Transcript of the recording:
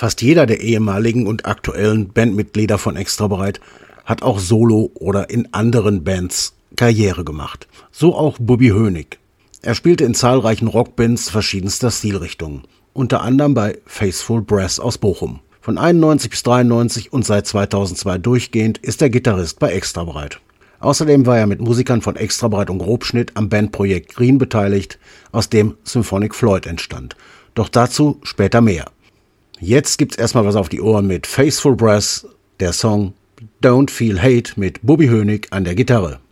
Fast jeder der ehemaligen und aktuellen Bandmitglieder von Extrabreit hat auch solo oder in anderen Bands Karriere gemacht. So auch Bobby Hönig. Er spielte in zahlreichen Rockbands verschiedenster Stilrichtungen, unter anderem bei Faithful Brass aus Bochum. Von 91 bis 93 und seit 2002 durchgehend ist er Gitarrist bei Extrabreit. Außerdem war er mit Musikern von Extrabreit und Grobschnitt am Bandprojekt Green beteiligt, aus dem Symphonic Floyd entstand. Doch dazu später mehr. Jetzt gibt's erstmal was auf die Ohren mit Faithful Brass, der Song Don't Feel Hate mit Bobby Hönig an der Gitarre.